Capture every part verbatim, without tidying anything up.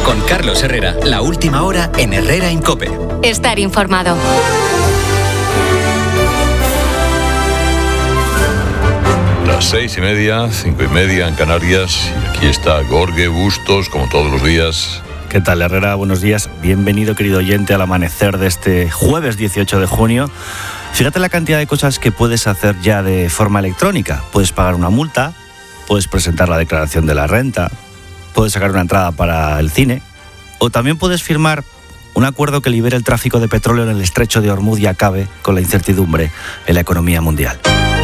Con Carlos Herrera, la última hora en Herrera en COPE. Estar informado. Las seis y media, cinco y media en Canarias. Y aquí está Jorge Bustos, como todos los días. ¿Qué tal, Herrera? Buenos días. Bienvenido, querido oyente, al amanecer de este jueves dieciocho de junio. Fíjate la cantidad de cosas que puedes hacer ya de forma electrónica. Puedes pagar una multa, puedes presentar la declaración de la renta, puedes sacar una entrada para el cine, o también puedes firmar un acuerdo que libere el tráfico de petróleo en el estrecho de Hormuz y acabe con la incertidumbre en la economía mundial.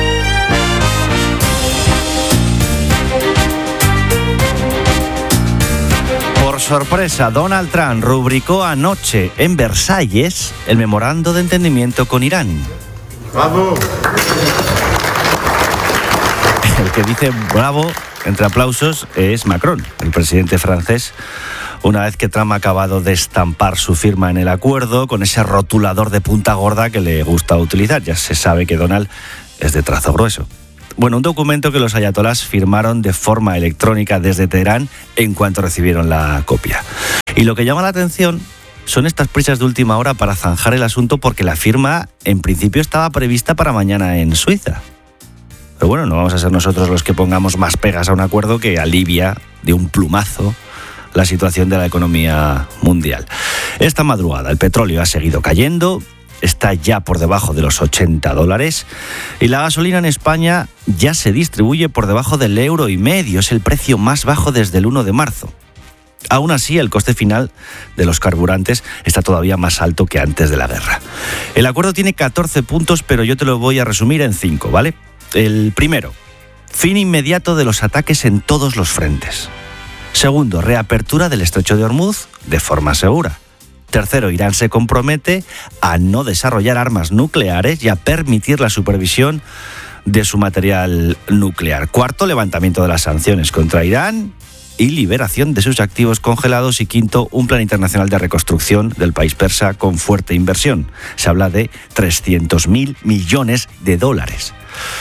Por sorpresa, Donald Trump rubricó anoche en Versalles el memorando de entendimiento con Irán. ¡Bravo! El que dice bravo, entre aplausos, es Macron, el presidente francés, una vez que Trump ha acabado de estampar su firma en el acuerdo con ese rotulador de punta gorda que le gusta utilizar. Ya se sabe que Donald es de trazo grueso. Bueno, un documento que los ayatolás firmaron de forma electrónica desde Teherán en cuanto recibieron la copia. Y lo que llama la atención son estas prisas de última hora para zanjar el asunto, porque la firma en principio estaba prevista para mañana en Suiza. Pero bueno, no vamos a ser nosotros los que pongamos más pegas a un acuerdo que alivia de un plumazo la situación de la economía mundial. Esta madrugada el petróleo ha seguido cayendo, está ya por debajo de los ochenta dólares y la gasolina en España ya se distribuye por debajo del euro y medio, es el precio más bajo desde el uno de marzo. Aún así, el coste final de los carburantes está todavía más alto que antes de la guerra. El acuerdo tiene catorce puntos, pero yo te lo voy a resumir en cinco, ¿vale? El primero, fin inmediato de los ataques en todos los frentes. Segundo, reapertura del estrecho de Hormuz de forma segura. Tercero, Irán se compromete a no desarrollar armas nucleares y a permitir la supervisión de su material nuclear. Cuarto, levantamiento de las sanciones contra Irán y liberación de sus activos congelados. Y quinto, un plan internacional de reconstrucción del país persa con fuerte inversión. Se habla de trescientos mil millones de dólares.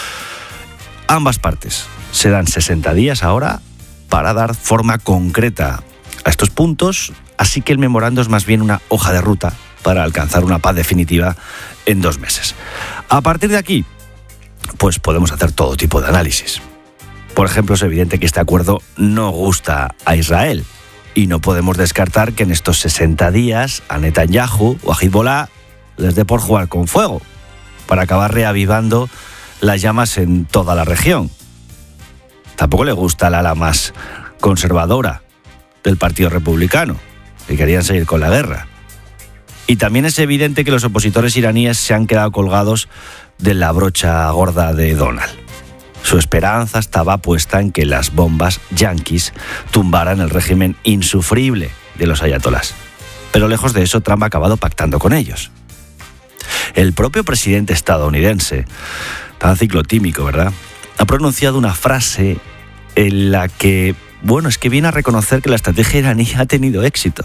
Ambas partes se dan sesenta días ahora para dar forma concreta a estos puntos, así que el memorando es más bien una hoja de ruta para alcanzar una paz definitiva en dos meses. A partir de aquí, pues podemos hacer todo tipo de análisis. Por ejemplo, es evidente que este acuerdo no gusta a Israel y no podemos descartar que en estos sesenta días a Netanyahu o a Hezbollah les dé por jugar con fuego para acabar reavivando las llamas en toda la región. Tampoco le gusta al ala más conservadora del Partido Republicano, que querían seguir con la guerra. Y también es evidente que los opositores iraníes se han quedado colgados de la brocha gorda de Donald. Su esperanza estaba puesta en que las bombas yanquis tumbaran el régimen insufrible de los ayatolás. Pero lejos de eso, Trump ha acabado pactando con ellos. El propio presidente estadounidense, tan ciclotímico, ¿verdad?, ha pronunciado una frase en la que, bueno, es que viene a reconocer que la estrategia iraní ha tenido éxito.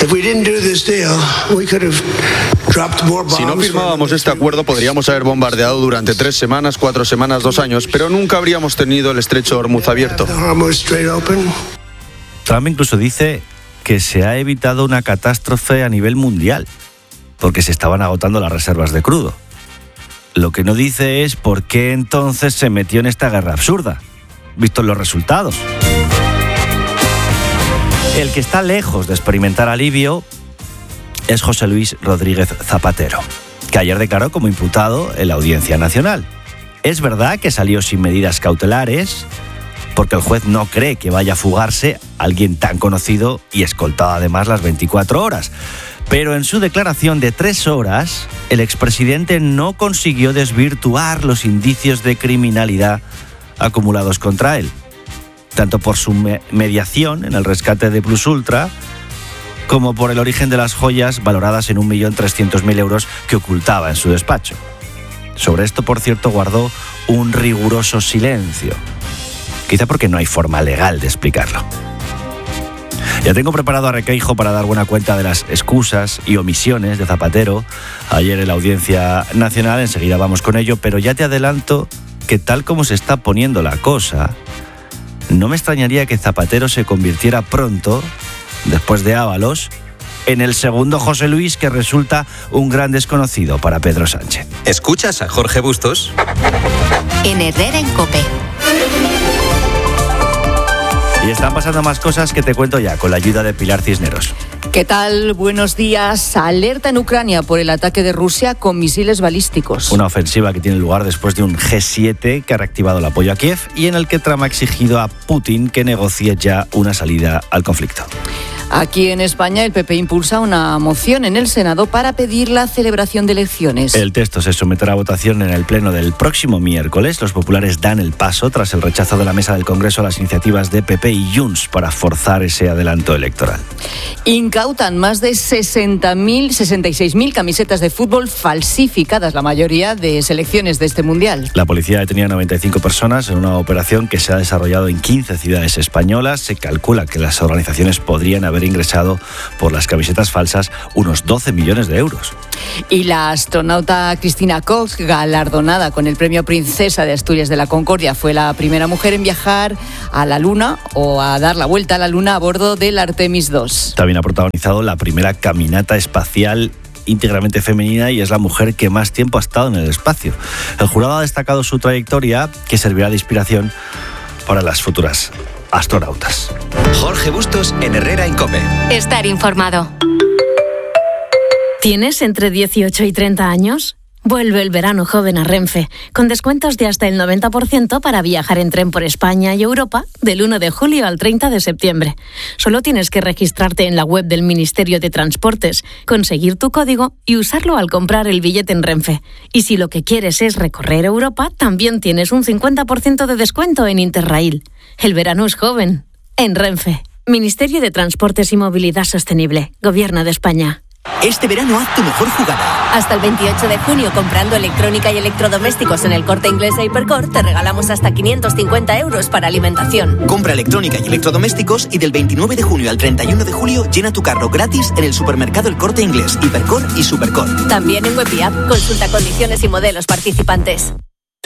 Si no firmábamos este acuerdo, podríamos haber bombardeado durante tres semanas, cuatro semanas, dos años, pero nunca habríamos tenido el estrecho de Hormuz abierto. Trump incluso dice que se ha evitado una catástrofe a nivel mundial, porque se estaban agotando las reservas de crudo. Lo que no dice es por qué entonces se metió en esta guerra absurda, vistos los resultados. El que está lejos de experimentar alivio es José Luis Rodríguez Zapatero, que ayer declaró como imputado en la Audiencia Nacional. Es verdad que salió sin medidas cautelares, porque el juez no cree que vaya a fugarse alguien tan conocido y escoltado además las veinticuatro horas. Pero en su declaración de tres horas, el expresidente no consiguió desvirtuar los indicios de criminalidad acumulados contra él, tanto por su me- mediación en el rescate de Plus Ultra, como por el origen de las joyas valoradas en un millón trescientos mil euros que ocultaba en su despacho. Sobre esto, por cierto, guardó un riguroso silencio, quizá porque no hay forma legal de explicarlo. Ya tengo preparado a Requeijo para dar buena cuenta de las excusas y omisiones de Zapatero ayer en la Audiencia Nacional. Enseguida vamos con ello, pero ya te adelanto que tal como se está poniendo la cosa, no me extrañaría que Zapatero se convirtiera pronto después de Ábalos, en el segundo José Luis, que resulta un gran desconocido para Pedro Sánchez. ¿Escuchas a Jorge Bustos? En Herrera en COPE. Y están pasando más cosas que te cuento ya, con la ayuda de Pilar Cisneros. ¿Qué tal? Buenos días. Alerta en Ucrania por el ataque de Rusia con misiles balísticos. Una ofensiva que tiene lugar después de un G siete que ha reactivado el apoyo a Kiev y en el que Trump ha exigido a Putin que negocie ya una salida al conflicto. Aquí en España el P P impulsa una moción en el Senado para pedir la celebración de elecciones. El texto se someterá a votación en el pleno del próximo miércoles. Los populares dan el paso tras el rechazo de la mesa del Congreso a las iniciativas de P P y Junts para forzar ese adelanto electoral. Incautan más de sesenta mil, sesenta y seis mil camisetas de fútbol falsificadas, la mayoría de selecciones de este mundial. La policía detenía a noventa y cinco personas en una operación que se ha desarrollado en quince ciudades españolas. Se calcula que las organizaciones podrían haber ingresado por las camisetas falsas unos doce millones de euros. Y la astronauta Cristina Cox, galardonada con el premio Princesa de Asturias de la Concordia, fue la primera mujer en viajar a la Luna o a dar la vuelta a la Luna a bordo del Artemis dos. También ha protagonizado la primera caminata espacial íntegramente femenina y es la mujer que más tiempo ha estado en el espacio. El jurado ha destacado su trayectoria, que servirá de inspiración para las futuras astronautas. Jorge Bustos en Herrera en COPE. Estar informado. ¿Tienes entre dieciocho y treinta años? Vuelve el verano joven a Renfe, con descuentos de hasta el noventa por ciento para viajar en tren por España y Europa del uno de julio al treinta de septiembre. Solo tienes que registrarte en la web del Ministerio de Transportes, conseguir tu código y usarlo al comprar el billete en Renfe. Y si lo que quieres es recorrer Europa, también tienes un cincuenta por ciento de descuento en Interrail. El verano es joven. En Renfe. Ministerio de Transportes y Movilidad Sostenible. Gobierno de España. Este verano haz tu mejor jugada. Hasta el veintiocho de junio, comprando electrónica y electrodomésticos en el Corte Inglés e Hipercor, te regalamos hasta quinientos cincuenta euros para alimentación. Compra electrónica y electrodomésticos y del veintinueve de junio al treinta y uno de julio llena tu carro gratis en el supermercado El Corte Inglés, Hipercor y Supercor. También en web y app. Consulta condiciones y modelos participantes.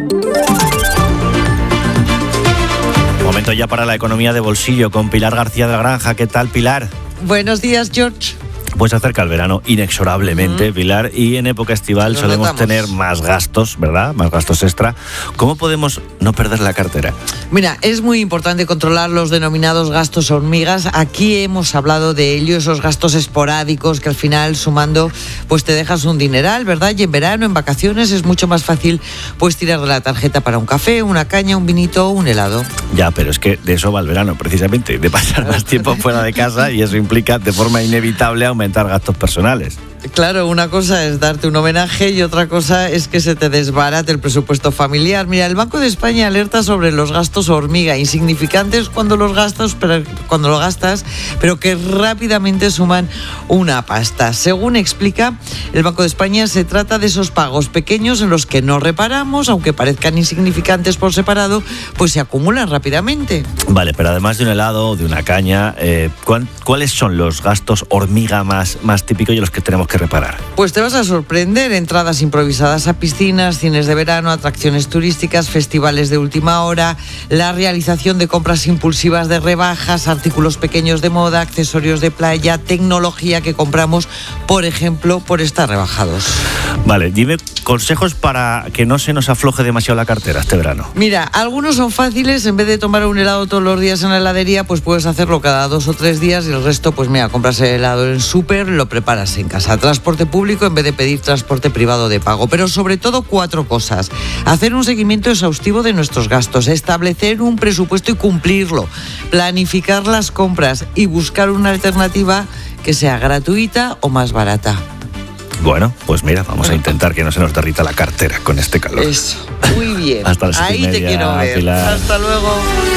Momento ya para la economía de bolsillo con Pilar García de la Granja. ¿Qué tal, Pilar? Buenos días, George. Pues se acerca el verano inexorablemente, mm. Pilar, y en época estival Lo solemos notamos. tener más gastos, ¿verdad? Más gastos extra. ¿Cómo podemos no perder la cartera? Mira, es muy importante controlar los denominados gastos hormigas. Aquí hemos hablado de ello, esos gastos esporádicos que al final, sumando, pues te dejas un dineral, ¿verdad? Y en verano, en vacaciones, es mucho más fácil pues tirar de la tarjeta para un café, una caña, un vinito o un helado. Ya, pero es que de eso va el verano, precisamente, de pasar más tiempo fuera de casa, y eso implica de forma inevitable aumentar gastos personales. Claro, una cosa es darte un homenaje y otra cosa es que se te desbarate el presupuesto familiar. Mira, el Banco de España alerta sobre los gastos hormiga, insignificantes cuando los gastas, pero cuando lo gastas, pero que rápidamente suman una pasta. Según explica el Banco de España, se trata de esos pagos pequeños en los que no reparamos, aunque parezcan insignificantes por separado, pues se acumulan rápidamente. Vale, pero además de un helado o de una caña, eh, ¿cuáles son los gastos hormiga más, más típicos y los que tenemos que reparar? Pues te vas a sorprender: entradas improvisadas a piscinas, cines de verano, atracciones turísticas, festivales de última hora, la realización de compras impulsivas de rebajas, artículos pequeños de moda, accesorios de playa, tecnología que compramos, por ejemplo, por estar rebajados. Vale, dime consejos para que no se nos afloje demasiado la cartera este verano. Mira, algunos son fáciles. En vez de tomar un helado todos los días en la heladería, pues puedes hacerlo cada dos o tres días y el resto, pues mira, compras el helado en el súper, lo preparas en casa. Transporte público en vez de pedir transporte privado de pago. Pero sobre todo cuatro cosas: hacer un seguimiento exhaustivo de nuestros gastos, establecer un presupuesto y cumplirlo, planificar las compras y buscar una alternativa que sea gratuita o más barata. Bueno, pues mira, vamos a intentar que no se nos derrita la cartera con este calor. Eso, muy bien. Hasta las siete y Ahí te media, quiero ver. Pilar. Hasta luego.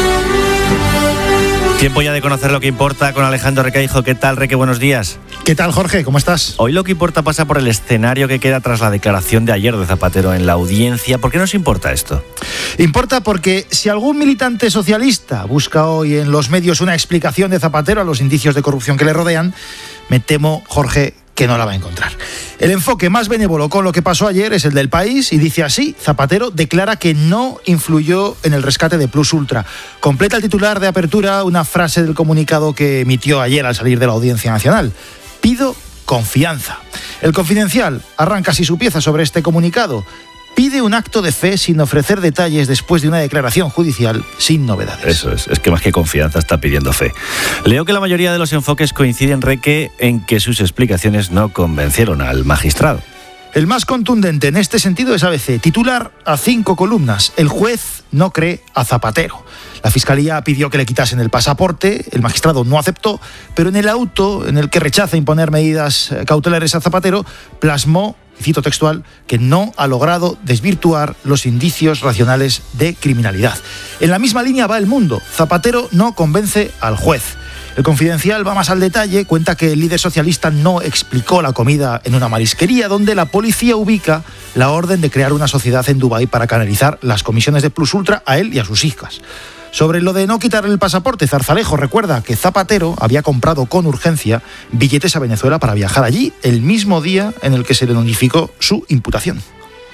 Tiempo ya de conocer lo que importa con Alejandro Recaijo. ¿Qué tal, Reque? Buenos días. ¿Qué tal, Jorge? ¿Cómo estás? Hoy lo que importa pasa por el escenario que queda tras la declaración de ayer de Zapatero en la audiencia. ¿Por qué nos importa esto? Importa porque si algún militante socialista busca hoy en los medios una explicación de Zapatero a los indicios de corrupción que le rodean, me temo, Jorge, que no la va a encontrar. El enfoque más benévolo con lo que pasó ayer es el del País y dice así: Zapatero declara que no influyó en el rescate de Plus Ultra. Completa el titular de apertura una frase del comunicado que emitió ayer al salir de la Audiencia Nacional. Pido confianza. El Confidencial arranca así su pieza sobre este comunicado. Pide un acto de fe sin ofrecer detalles después de una declaración judicial sin novedades. Eso es, es que más que confianza está pidiendo fe. Leo que la mayoría de los enfoques coinciden, Reque, en que sus explicaciones no convencieron al magistrado. El más contundente en este sentido es A B C, titular a cinco columnas. El juez no cree a Zapatero. La Fiscalía pidió que le quitasen el pasaporte, el magistrado no aceptó, pero en el auto en el que rechaza imponer medidas cautelares a Zapatero, plasmó, cito textual, que no ha logrado desvirtuar los indicios racionales de criminalidad. En la misma línea va El Mundo. Zapatero no convence al juez. El Confidencial va más al detalle, cuenta que el líder socialista no explicó la comida en una marisquería donde la policía ubica la orden de crear una sociedad en Dubái para canalizar las comisiones de Plus Ultra a él y a sus hijas. Sobre lo de no quitar el pasaporte, Zarzalejo recuerda que Zapatero había comprado con urgencia billetes a Venezuela para viajar allí el mismo día en el que se le notificó su imputación.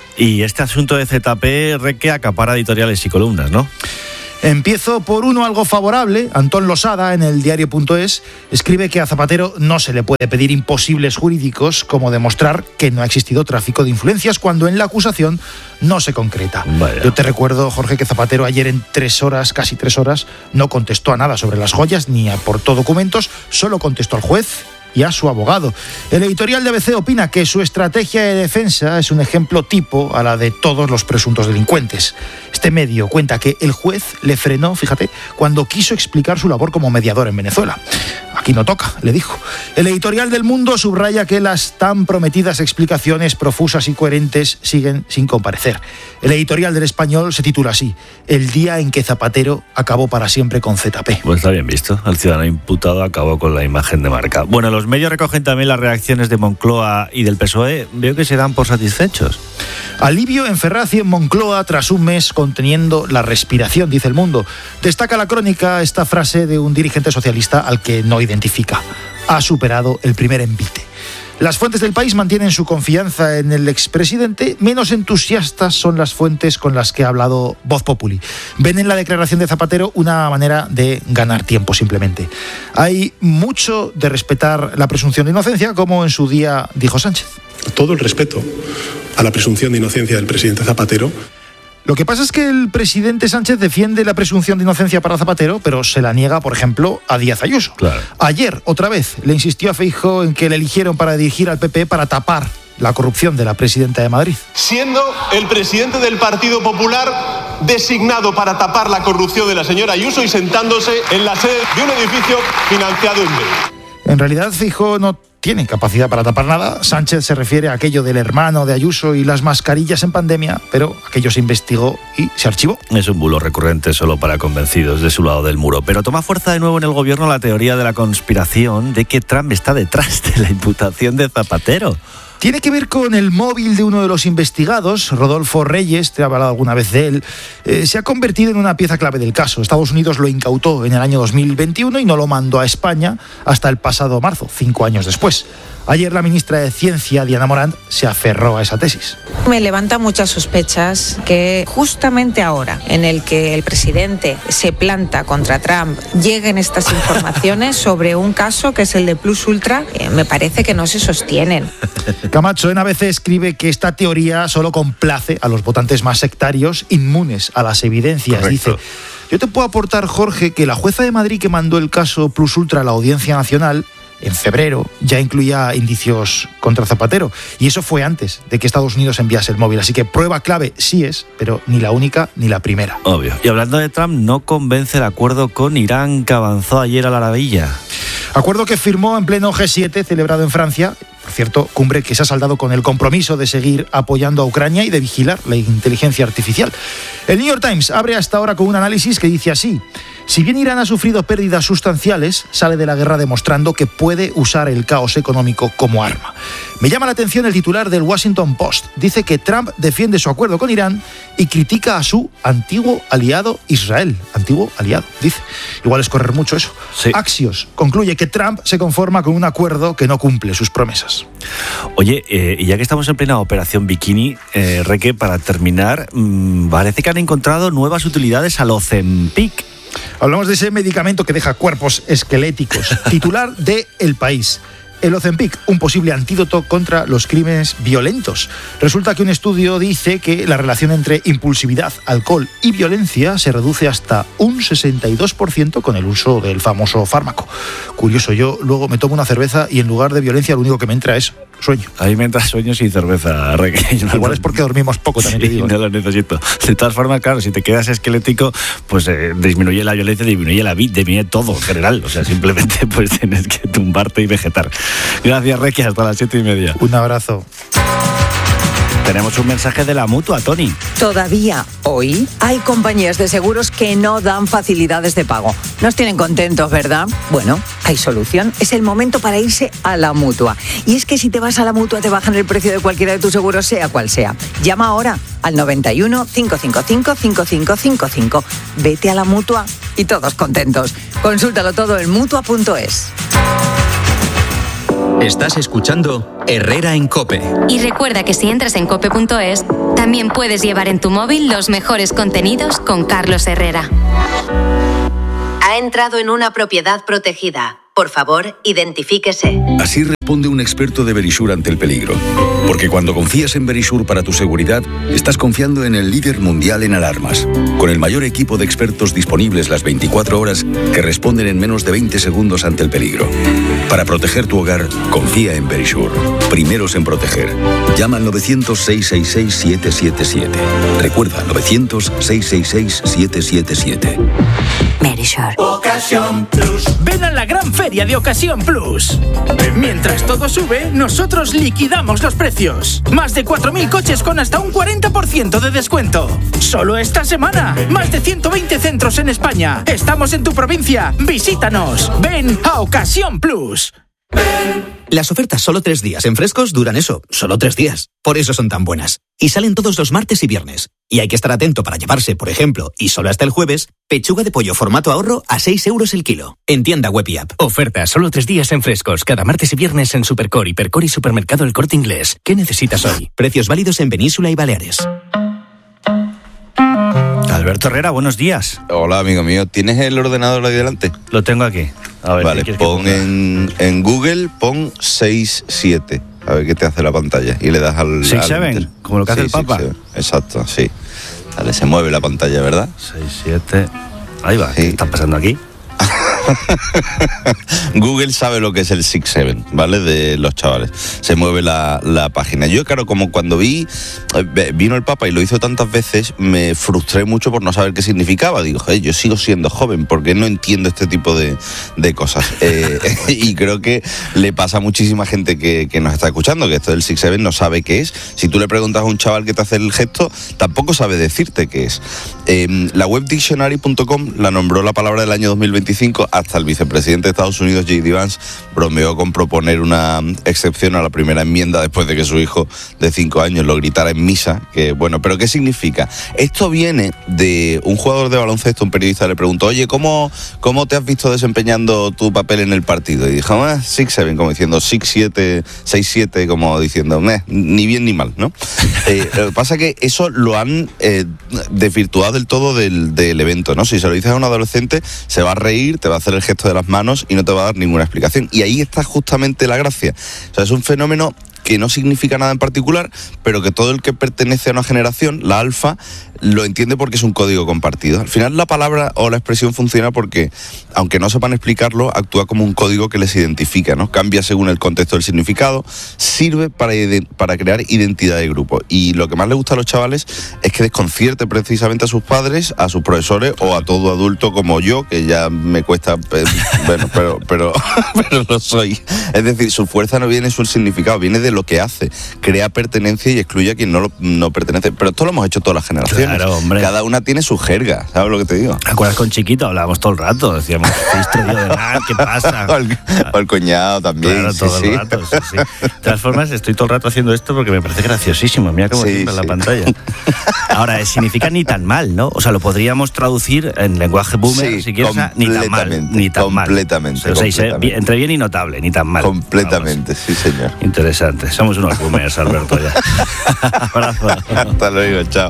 Y este asunto de Z P, Reque, acapara editoriales y columnas, ¿no? Empiezo por uno algo favorable. Antón Losada, en el diario punto es, escribe que a Zapatero no se le puede pedir imposibles jurídicos como demostrar que no ha existido tráfico de influencias cuando en la acusación no se concreta. Vaya. Yo te recuerdo, Jorge, que Zapatero ayer en tres horas, casi tres horas, no contestó a nada sobre las joyas ni aportó documentos, solo contestó al juez y a su abogado. El editorial de A B C opina que su estrategia de defensa es un ejemplo tipo a la de todos los presuntos delincuentes. Este medio cuenta que el juez le frenó, fíjate, cuando quiso explicar su labor como mediador en Venezuela. Aquí no toca, le dijo. El editorial del Mundo subraya que las tan prometidas explicaciones profusas y coherentes siguen sin comparecer. El editorial del Español se titula así: El día en que Zapatero acabó para siempre con Z P. Pues está bien visto. El ciudadano imputado acabó con la imagen de marca. Bueno, los medios recogen también las reacciones de Moncloa y del P S O E. Veo que se dan por satisfechos. Alivio en Ferraz y en Moncloa tras un mes conteniendo la respiración, dice El Mundo. Destaca la crónica esta frase de un dirigente socialista al que no identifica. Ha superado el primer envite. Las fuentes del País mantienen su confianza en el expresidente. Menos entusiastas son las fuentes con las que ha hablado Voz Populi. Ven en la declaración de Zapatero una manera de ganar tiempo, simplemente. Hay mucho de respetar la presunción de inocencia, como en su día dijo Sánchez. Todo el respeto a la presunción de inocencia del presidente Zapatero. Lo que pasa es que el presidente Sánchez defiende la presunción de inocencia para Zapatero, pero se la niega, por ejemplo, a Díaz Ayuso. Claro. Ayer, otra vez, le insistió a Feijóo en que le eligieron para dirigir al P P para tapar la corrupción de la presidenta de Madrid. Siendo el presidente del Partido Popular designado para tapar la corrupción de la señora Ayuso y sentándose en la sede de un edificio financiado en B. En realidad, Feijóo no tiene capacidad para tapar nada. Sánchez se refiere a aquello del hermano de Ayuso y las mascarillas en pandemia, pero aquello se investigó y se archivó. Es un bulo recurrente solo para convencidos de su lado del muro. Pero toma fuerza de nuevo en el gobierno la teoría de la conspiración de que Trump está detrás de la imputación de Zapatero. Tiene que ver con el móvil de uno de los investigados, Rodolfo Reyes, te he hablado alguna vez de él. Eh, se ha convertido en una pieza clave del caso. Estados Unidos lo incautó en el año dos mil veintiuno y no lo mandó a España hasta el pasado marzo, cinco años después. Ayer la ministra de Ciencia, Diana Morant, se aferró a esa tesis. Me levanta muchas sospechas que justamente ahora, en el que el presidente se planta contra Trump, lleguen estas informaciones sobre un caso que es el de Plus Ultra, eh, me parece que no se sostienen. Camacho en A B C escribe que esta teoría solo complace a los votantes más sectarios, inmunes a las evidencias. Correcto. Dice: yo te puedo aportar, Jorge, que la jueza de Madrid que mandó el caso Plus Ultra a la Audiencia Nacional en febrero ya incluía indicios contra Zapatero, y eso fue antes de que Estados Unidos enviase el móvil, así que prueba clave sí es, pero ni la única ni la primera. Obvio. Y hablando de Trump, no convence el acuerdo con Irán que avanzó ayer a la maravilla. Acuerdo que firmó en pleno G siete celebrado en Francia. Por cierto, cumbre que se ha saldado con el compromiso de seguir apoyando a Ucrania y de vigilar la inteligencia artificial. El New York Times abre hasta ahora con un análisis que dice así: Si bien Irán ha sufrido pérdidas sustanciales, sale de la guerra demostrando que puede usar el caos económico como arma. Me llama la atención el titular del Washington Post. Dice que Trump defiende su acuerdo con Irán y critica a su antiguo aliado Israel. Antiguo aliado, dice. Igual es correr mucho eso. Sí. Axios concluye que Trump se conforma con un acuerdo que no cumple sus promesas. Oye, eh, y ya que estamos en plena operación Bikini, eh, Reque, para terminar, mmm, parece que han encontrado nuevas utilidades al Ozempic. Hablamos de ese medicamento que deja cuerpos esqueléticos. Titular de El País. El Ozempic, un posible antídoto contra los crímenes violentos. Resulta que un estudio dice que la relación entre impulsividad, alcohol y violencia se reduce hasta un sesenta y dos por ciento con el uso del famoso fármaco. Curioso, yo luego me tomo una cerveza y en lugar de violencia lo único que me entra es sueño. A mí me entra sueño sin cerveza, Reque. No, Igual es porque dormimos poco, también sí, te digo. No lo necesito. De todas formas, claro, si te quedas esquelético, pues eh, disminuye la violencia, disminuye la vida, disminuye todo en general. O sea, simplemente pues tienes que tumbarte y vegetar. Gracias, Reque, hasta las siete y media. Un abrazo. Tenemos un mensaje de la Mutua, Tony. Todavía hoy hay compañías de seguros que no dan facilidades de pago. Nos tienen contentos, ¿verdad? Bueno, hay solución. Es el momento para irse a la Mutua. Y es que si te vas a la Mutua te bajan el precio de cualquiera de tus seguros, sea cual sea. Llama ahora al noventa y uno, cinco cinco cinco, cinco cinco cinco cinco. Vete a la Mutua y todos contentos. Consúltalo todo en mutua punto es. Estás escuchando Herrera en COPE. Y recuerda que si entras en cope punto es, también puedes llevar en tu móvil los mejores contenidos con Carlos Herrera. Ha entrado en una propiedad protegida. Por favor, identifíquese. Así responde un experto de Verisure ante el peligro. Porque cuando confías en Verisure para tu seguridad, estás confiando en el líder mundial en alarmas. Con el mayor equipo de expertos disponibles las veinticuatro horas que responden en menos de veinte segundos ante el peligro. Para proteger tu hogar, confía en Verisure. Primeros en proteger. Llama al novecientos, seiscientos sesenta y seis, siete siete siete. Recuerda, novecientos, seiscientos sesenta y seis, siete siete siete. Verisure. Ocasión Plus. Ven a la gran feria de Ocasión Plus. Mientras todo sube, nosotros liquidamos los precios. Más de cuatro mil coches con hasta un cuarenta por ciento de descuento. Solo esta semana. Más de ciento veinte centros en España. Estamos en tu provincia. Visítanos. Ven a Ocasión Plus. Las ofertas solo tres días en Frescos duran eso, solo tres días. Por eso son tan buenas. Y salen todos los martes y viernes. Y hay que estar atento para llevarse, por ejemplo, y solo hasta el jueves, pechuga de pollo formato ahorro a seis euros el kilo. En tienda web y app. Oferta solo tres días en Frescos, cada martes y viernes en Supercor, Hipercor y Supermercado El Corte Inglés. ¿Qué necesitas hoy? Precios válidos en Península y Baleares. Alberto Herrera, buenos días. Hola, amigo mío. ¿Tienes el ordenador ahí delante? Lo tengo aquí. A ver, vale, pon en, en Google, pon seis siete. A ver qué te hace la pantalla. Y le das al... seis siete, como lo que hace sí, el Papa. seis, exacto, sí. Dale, se mueve la pantalla, ¿verdad? seis siete. Ahí va. Sí. ¿Qué está pasando aquí? Google sabe lo que es el seis siete, ¿vale? De los chavales. Se mueve la, la página. Yo, claro, como cuando vi, vino el Papa y lo hizo tantas veces, me frustré mucho por no saber qué significaba. Digo, hey, yo sigo siendo joven, porque no entiendo este tipo de, de cosas. Eh, y creo que le pasa a muchísima gente que, que nos está escuchando, que esto del seis siete no sabe qué es. Si tú le preguntas a un chaval que te hace el gesto, tampoco sabe decirte qué es. Eh, la web dictionary punto com la nombró la palabra del año dos mil veinticinco. Hasta el vicepresidente de Estados Unidos, J D Vance, bromeó con proponer una excepción a la primera enmienda después de que su hijo de cinco años lo gritara en misa. Que bueno, ¿pero qué significa? Esto viene de un jugador de baloncesto. Un periodista le preguntó, oye, ¿cómo, cómo te has visto desempeñando tu papel en el partido? Y dijo, ah, seis siete, como diciendo seis siete, seis siete, como diciendo, ni bien ni mal, ¿no? eh, lo que pasa es que eso lo han eh, desvirtuado del todo del, del evento, ¿no? Si se lo dices a un adolescente, se va a reír, te va a hacer el gesto de las manos y no te va a dar ninguna explicación. Y ahí está justamente la gracia. O sea, es un fenómeno que no significa nada en particular, pero que todo el que pertenece a una generación, la alfa, lo entiende porque es un código compartido. Al final la palabra o la expresión funciona porque, aunque no sepan explicarlo, actúa como un código que les identifica, ¿no? Cambia según el contexto del significado, sirve para, para crear identidad de grupo. Y lo que más les gusta a los chavales es que desconcierte precisamente a sus padres, a sus profesores o a todo adulto como yo, que ya me cuesta, bueno, pero, pero, pero lo soy. Es decir, su fuerza no viene de su significado, viene de lo que hace, crea pertenencia y excluye a quien no, lo, no pertenece. Pero esto lo hemos hecho todas las generaciones. Claro, hombre. Cada una tiene su jerga, ¿sabes lo que te digo? ¿Te acuerdas con Chiquito? Hablábamos todo el rato, decíamos, de nada, ¿qué pasa? o, el, o el cuñado también. Claro, sí, todo sí. el rato, sí, sí. De todas formas, estoy todo el rato haciendo esto porque me parece graciosísimo. Mira cómo Sí, siempre en sí. la pantalla. Ahora, significa ni tan mal, ¿no? O sea, lo podríamos traducir en lenguaje boomer, Sí, si quieres, ni tan mal. Ni tan mal. completamente, O sea, dice, completamente. entre bien y notable, ni tan mal. Completamente, Vamos. sí, señor. Interesante. Somos unos boomers, Alberto, ya. Abrazo. Hasta luego, chao.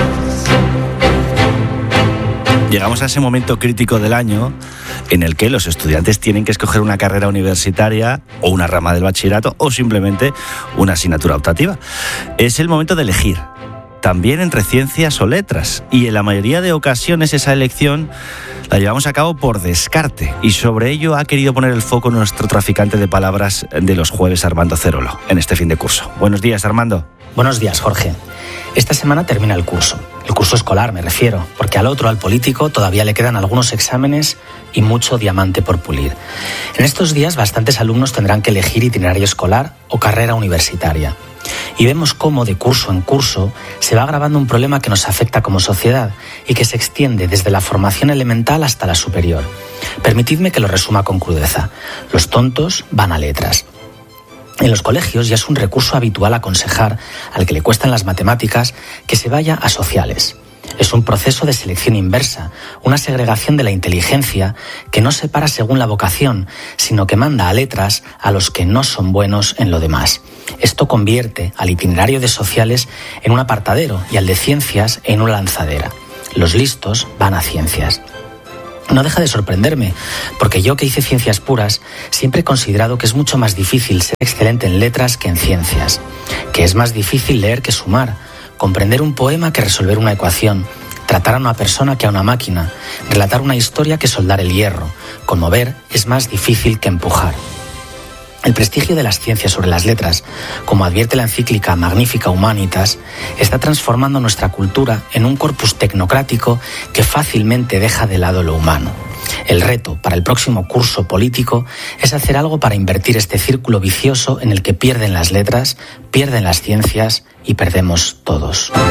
Llegamos a ese momento crítico del año en el que los estudiantes tienen que escoger una carrera universitaria o una rama del bachillerato o simplemente una asignatura optativa. Es el momento de elegir, también entre ciencias o letras, y en la mayoría de ocasiones esa elección la llevamos a cabo por descarte, y sobre ello ha querido poner el foco nuestro traficante de palabras de los jueves, Armando Cerolo, en este fin de curso. Buenos días, Armando. Buenos días, Jorge. Esta semana termina el curso. El curso escolar, me refiero, porque al otro, al político, todavía le quedan algunos exámenes y mucho diamante por pulir. En estos días, bastantes alumnos tendrán que elegir itinerario escolar o carrera universitaria. Y vemos cómo, de curso en curso, se va agravando un problema que nos afecta como sociedad y que se extiende desde la formación elemental hasta la superior. Permitidme que lo resuma con crudeza. Los tontos van a letras. En los colegios ya es un recurso habitual aconsejar al que le cuestan las matemáticas que se vaya a sociales. Es un proceso de selección inversa, una segregación de la inteligencia que no separa según la vocación, sino que manda a letras a los que no son buenos en lo demás. Esto convierte al itinerario de sociales en un apartadero y al de ciencias en una lanzadera. Los listos van a ciencias. No deja de sorprenderme, porque yo que hice ciencias puras siempre he considerado que es mucho más difícil ser excelente en letras que en ciencias, que es más difícil leer que sumar, comprender un poema que resolver una ecuación, tratar a una persona que a una máquina, relatar una historia que soldar el hierro, conmover es más difícil que empujar. El prestigio de las ciencias sobre las letras, como advierte la encíclica Magnifica Humanitas, está transformando nuestra cultura en un corpus tecnocrático que fácilmente deja de lado lo humano. El reto para el próximo curso político es hacer algo para invertir este círculo vicioso en el que pierden las letras, pierden las ciencias y perdemos todos.